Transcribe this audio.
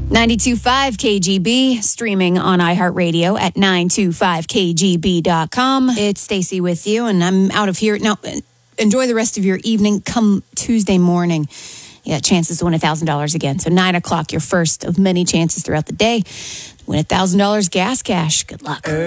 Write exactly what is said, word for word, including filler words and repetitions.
ninety-two point five K G B, streaming on iHeartRadio at nine two five K G B dot com. It's Stacey with you, and I'm out of here. Now, enjoy the rest of your evening. Come Tuesday morning, you got chances to win one thousand dollars again. So nine o'clock, your first of many chances throughout the day. Win one thousand dollars gas cash. Good luck.